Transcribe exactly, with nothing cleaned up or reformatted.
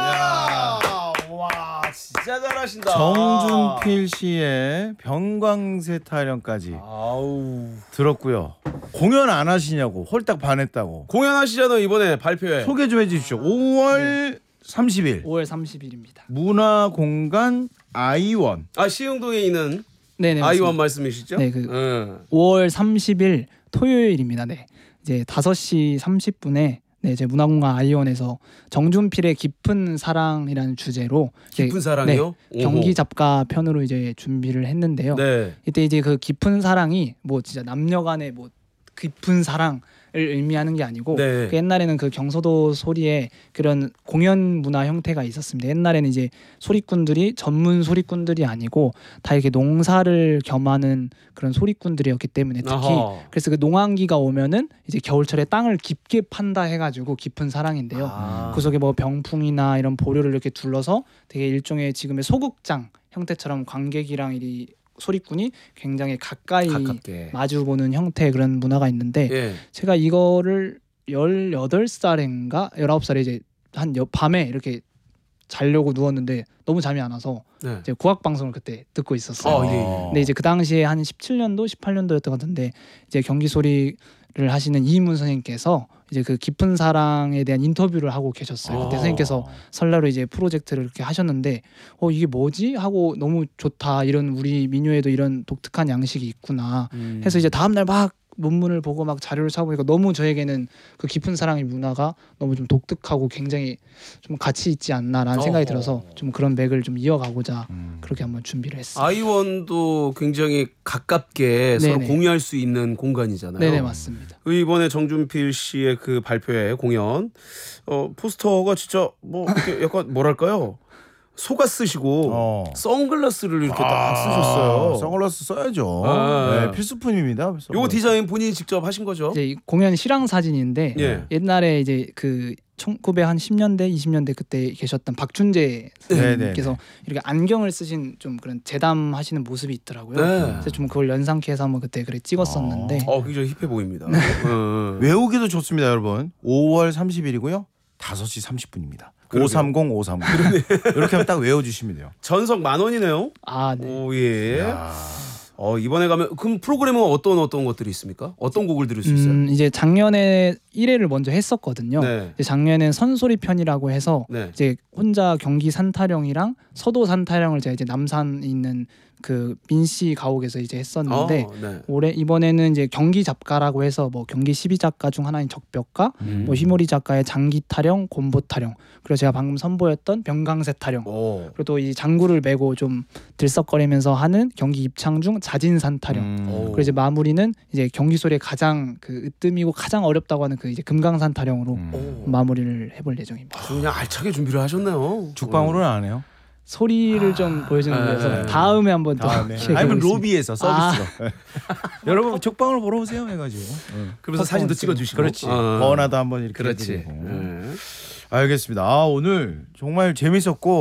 야, 와, 진짜 잘하신다. 정준필 씨의 병광세 타령까지 아우. 들었고요. 공연 안 하시냐고 홀딱 반했다고. 공연하시잖아요 이번에 발표회. 소개 좀 해주십시오. 오월 삼십일 오월 삼십일입니다. 문화공간 아이원. 아 시흥동에 있는 네네. 아이원 맞습니다. 말씀이시죠? 네, 그 네. 오월 삼십일 토요일입니다. 네. 이제 다섯 시 삼십 분에 네, 이제 문화공간 아이원에서 정준필의 깊은 사랑이라는 주제로 이제, 깊은 사랑이요? 네, 경기 잡가 편으로 이제 준비를 했는데요. 네. 이때 이제 그 깊은 사랑이 뭐 진짜 남녀간의 뭐 깊은 사랑을 의미하는 게 아니고 네. 그 옛날에는 그 경서도 소리에 그런 공연 문화 형태가 있었습니다. 옛날에는 이제 소리꾼들이 전문 소리꾼들이 아니고 다 이렇게 농사를 겸하는 그런 소리꾼들이었기 때문에 특히 아하. 그래서 그 농한기가 오면은 이제 겨울철에 땅을 깊게 판다 해가지고 깊은 사랑인데요. 아. 그 속에 뭐 병풍이나 이런 보료를 이렇게 둘러서 되게 일종의 지금의 소극장 형태처럼 관객이랑 이 소리꾼이 굉장히 가까이 가깝게. 마주보는 형태의 그런 문화가 있는데 예. 제가 이거를 열여덟 살인가 열아홉 살에 이제 한 여, 밤에 이렇게 자려고 누웠는데 너무 잠이 안 와서 네. 이제 국악 방송을 그때 듣고 있었어요. 아, 예, 예. 근데 이제 그 당시에 한 십칠 년도, 십팔 년도였던 것 같은데 이제 경기 소리를 하시는 이인문 선생님께서 이제 그 깊은 사랑에 대한 인터뷰를 하고 계셨어요. 그때 아. 선생님께서 설날로 이제 프로젝트를 이렇게 하셨는데 어 이게 뭐지 하고 너무 좋다 이런 우리 민요에도 이런 독특한 양식이 있구나 음. 해서 이제 다음 날 막 논문을 보고 막 자료를 찾아보니까 너무 저에게는 그 깊은 사랑의 문화가 너무 좀 독특하고 굉장히 좀 가치 있지 않나라는 생각이 어허. 들어서 좀 그런 맥을 좀 이어가고자 음. 그렇게 한번 준비를 했어요. 아이원도 굉장히 가깝게 서로 네네. 공유할 수 있는 공간이잖아요. 네네 맞습니다. 이번에 정준필 씨의 그 발표회 공연 어, 포스터가 진짜 뭐 이렇게 약간 뭐랄까요? 소가 쓰시고 어. 선글라스를 이렇게 아, 딱 쓰셨어요. 선글라스 써야죠. 아. 네, 필수품입니다. 요거 선글라스. 디자인 본인이 직접 하신 거죠? 이제 이 공연 실황 사진인데 예. 옛날에 이제 그 천구백십 년대, 이십 년대 그때 계셨던 박춘재 선생님께서 이렇게 안경을 쓰신 좀 그런 재담하시는 모습이 있더라고요. 네. 그래서 좀 그걸 연상케 해서 한번 그때 그래 찍었었는데 어, 굉장히 힙해 보입니다. 어. 외우기도 좋습니다, 여러분. 오월 삼십일이고요. 다섯 시 삼십 분입니다. 오삼공 오삼공 이렇게 하면 딱 외워주시면 돼요. 전석 만 원이네요. 아, 네. 오 예. 야. 어 이번에 가면 그럼 프로그램은 어떤 어떤 것들이 있습니까? 어떤 곡을 들을 수 있어요? 음, 이제 작년에 일 회를 먼저 했었거든요. 네. 이제 작년엔 선소리 편이라고 해서 네. 이제 혼자 경기 산타령이랑 서도 산타령을 제가 이제 남산에 있는 그 민씨 가옥에서 이제 했었는데 어, 네. 올해 이번에는 이제 경기 잡가라고 해서 뭐 경기 십이 작가 중 하나인 적벽가, 음. 뭐 휘모리 작가의 장기 타령, 곰보 타령, 그리고 제가 방금 선보였던 병강세 타령, 오. 그리고 또 이 장구를 메고 좀 들썩거리면서 하는 경기 입창중 자진산 타령. 음. 오. 그리고 이제 마무리는 이제 경기 소리의 가장 그 으뜸이고 가장 어렵다고 하는 그 이제 금강산 타령으로 음. 오. 마무리를 해볼 예정입니다. 아주 그냥 알차게 준비를 하셨네요. 죽방으로는 안 해요. 소리를 좀 보여주는 네. 위해서 다음에 한번 또 다음에. 기획해 아니면 보겠습니다. 로비에서 서비스로. 여러분 족방을 보러 오세요 해가지고. 응. 그러면서 사진도 찍어주시고. 그렇지. 어. 번화도 한번 이렇게 그렇지. 해드리고. 네. 알겠습니다. 아, 오늘 정말 재밌었고.